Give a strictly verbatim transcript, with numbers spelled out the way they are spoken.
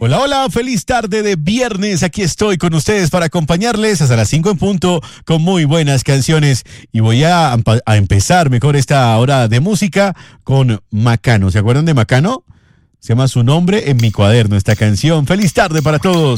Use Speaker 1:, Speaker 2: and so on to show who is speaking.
Speaker 1: Hola, hola, feliz tarde de viernes. Aquí estoy con ustedes para acompañarles hasta las cinco en punto con muy buenas canciones. Y voy a, a empezar mejor esta hora de música con Macano. ¿Se acuerdan de Macano? Se llama Su Nombre en Mi Cuaderno, esta canción. Feliz tarde para todos.